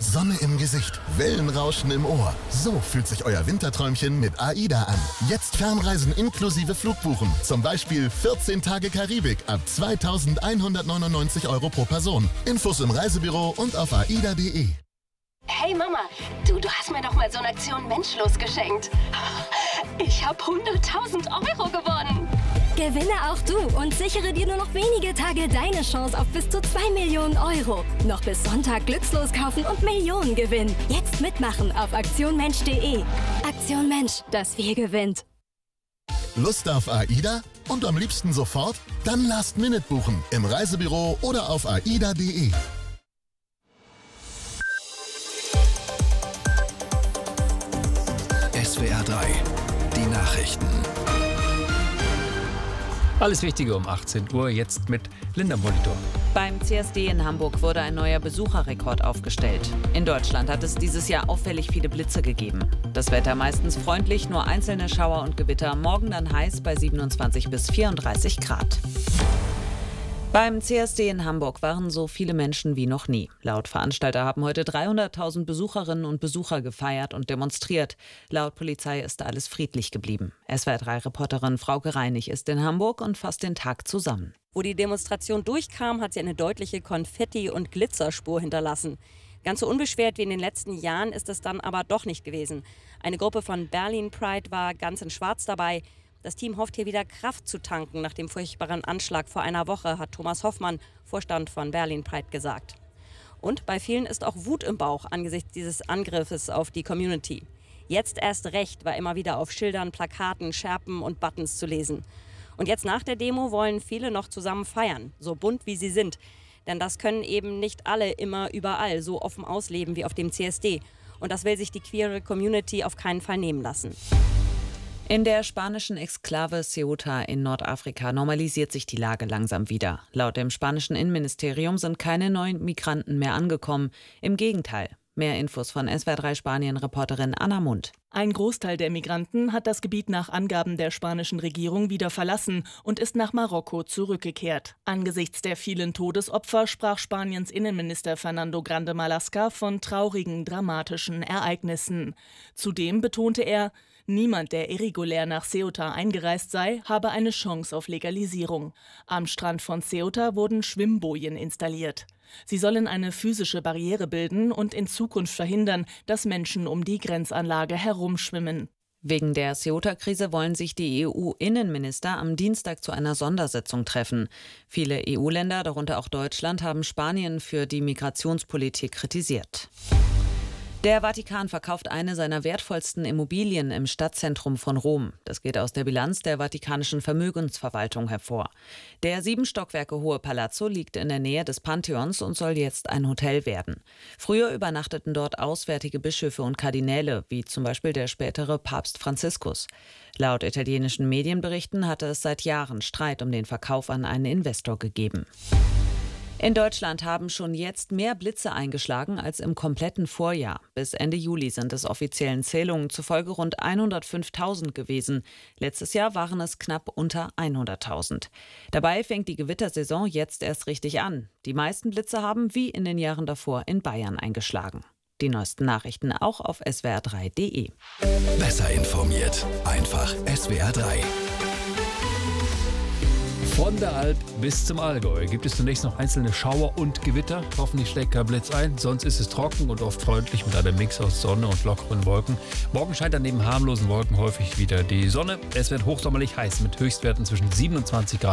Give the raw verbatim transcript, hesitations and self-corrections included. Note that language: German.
Sonne im Gesicht, Wellenrauschen im Ohr. So fühlt sich euer Winterträumchen mit AIDA an. Jetzt Fernreisen inklusive Flugbuchen. Zum Beispiel vierzehn Tage Karibik ab zweitausendeinhundertneunundneunzig Euro pro Person. Infos im Reisebüro und auf aida punkt de. Hey Mama, du, du hast mir doch mal so eine Aktion Menschlos geschenkt. Ich habe hunderttausend Euro gewonnen. Gewinne auch du und sichere dir nur noch wenige Tage deine Chance auf bis zu zwei Millionen Euro. Noch bis Sonntag glückslos kaufen und Millionen gewinnen. Jetzt mitmachen auf aktion mensch punkt de. Aktion Mensch, das Wir gewinnt. Lust auf AIDA? Und am liebsten sofort? Dann Last Minute buchen im Reisebüro oder auf aida punkt de. S W R drei, die Nachrichten. Alles Wichtige um achtzehn Uhr, jetzt mit Linda Molitor. Beim C S D in Hamburg wurde ein neuer Besucherrekord aufgestellt. In Deutschland hat es dieses Jahr auffällig viele Blitze gegeben. Das Wetter meistens freundlich, nur einzelne Schauer und Gewitter. Morgen dann heiß bei siebenundzwanzig bis vierunddreißig Grad. Beim C S D in Hamburg waren so viele Menschen wie noch nie. Laut Veranstalter haben heute dreihunderttausend Besucherinnen und Besucher gefeiert und demonstriert. Laut Polizei ist alles friedlich geblieben. S W R drei Reporterin Frauke Reinig ist in Hamburg und fasst den Tag zusammen. Wo die Demonstration durchkam, hat sie eine deutliche Konfetti- und Glitzerspur hinterlassen. Ganz so unbeschwert wie in den letzten Jahren ist es dann aber doch nicht gewesen. Eine Gruppe von Berlin Pride war ganz in Schwarz dabei. Das Team hofft, hier wieder Kraft zu tanken nach dem furchtbaren Anschlag vor einer Woche, hat Thomas Hoffmann, Vorstand von Berlin Pride, gesagt. Und bei vielen ist auch Wut im Bauch angesichts dieses Angriffes auf die Community. Jetzt erst recht war immer wieder auf Schildern, Plakaten, Schärpen und Buttons zu lesen. Und jetzt nach der Demo wollen viele noch zusammen feiern, so bunt wie sie sind. Denn das können eben nicht alle immer überall so offen ausleben wie auf dem C S D. Und das will sich die queere Community auf keinen Fall nehmen lassen. In der spanischen Exklave Ceuta in Nordafrika normalisiert sich die Lage langsam wieder. Laut dem spanischen Innenministerium sind keine neuen Migranten mehr angekommen. Im Gegenteil. Mehr Infos von S W R drei Spanien-Reporterin Anna Mund. Ein Großteil der Migranten hat das Gebiet nach Angaben der spanischen Regierung wieder verlassen und ist nach Marokko zurückgekehrt. Angesichts der vielen Todesopfer sprach Spaniens Innenminister Fernando Grande Marlaska von traurigen, dramatischen Ereignissen. Zudem betonte er, niemand, der irregulär nach Ceuta eingereist sei, habe eine Chance auf Legalisierung. Am Strand von Ceuta wurden Schwimmbojen installiert. Sie sollen eine physische Barriere bilden und in Zukunft verhindern, dass Menschen um die Grenzanlage herumschwimmen. Wegen der Ceuta-Krise wollen sich die E U-Innenminister am Dienstag zu einer Sondersitzung treffen. Viele E U-Länder, darunter auch Deutschland, haben Spanien für die Migrationspolitik kritisiert. Der Vatikan verkauft eine seiner wertvollsten Immobilien im Stadtzentrum von Rom. Das geht aus der Bilanz der vatikanischen Vermögensverwaltung hervor. Der sieben Stockwerke hohe Palazzo liegt in der Nähe des Pantheons und soll jetzt ein Hotel werden. Früher übernachteten dort auswärtige Bischöfe und Kardinäle, wie zum Beispiel der spätere Papst Franziskus. Laut italienischen Medienberichten hatte es seit Jahren Streit um den Verkauf an einen Investor gegeben. In Deutschland haben schon jetzt mehr Blitze eingeschlagen als im kompletten Vorjahr. Bis Ende Juli sind es offiziellen Zählungen zufolge rund hundertfünftausend gewesen. Letztes Jahr waren es knapp unter hunderttausend. Dabei fängt die Gewittersaison jetzt erst richtig an. Die meisten Blitze haben, wie in den Jahren davor, in Bayern eingeschlagen. Die neuesten Nachrichten auch auf S W R drei punkt de. Besser informiert, einfach S W R drei. Von der Alp bis zum Allgäu gibt es zunächst noch einzelne Schauer und Gewitter. Hoffentlich schlägt kein Blitz ein, sonst ist es trocken und oft freundlich mit einem Mix aus Sonne und lockeren Wolken. Morgen scheint dann neben harmlosen Wolken häufig wieder die Sonne. Es wird hochsommerlich heiß mit Höchstwerten zwischen siebenundzwanzig Grad